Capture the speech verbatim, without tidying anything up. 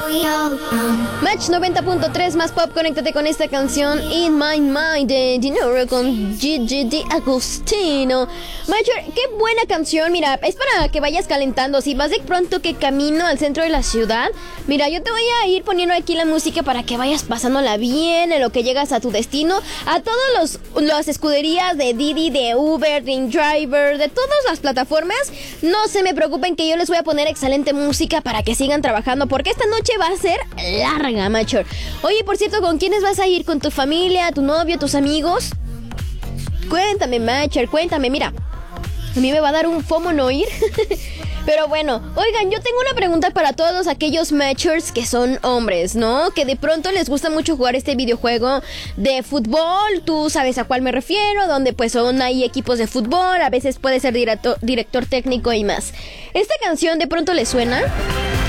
Match noventa punto tres más pop, conéctate con esta canción In My Mind de Dinero con Gigi Di Agostino. Major, qué buena canción, mira, es para que vayas calentando. Si vas de pronto que camino al centro de la ciudad, mira, yo te voy a ir poniendo aquí la música para que vayas pasándola bien en lo que llegas a tu destino. A todos los las escuderías de Didi, de Uber, de InDriver, de todas las plataformas, no se me preocupen que yo les voy a poner excelente música para que sigan trabajando, porque esta noche va a ser larga, Major. Oye, por cierto, ¿con quiénes vas a ir? ¿Con tu familia, tu novio, tus amigos? Cuéntame, Major, cuéntame, mira, a mí me va a dar un FOMO no ir. Pero bueno, oigan, yo tengo una pregunta para todos aquellos matchers que son hombres, ¿no? Que de pronto les gusta mucho jugar este videojuego de fútbol. Tú sabes a cuál me refiero, donde pues son ahí equipos de fútbol, a veces puede ser director, director técnico y más. ¿Esta canción de pronto les suena?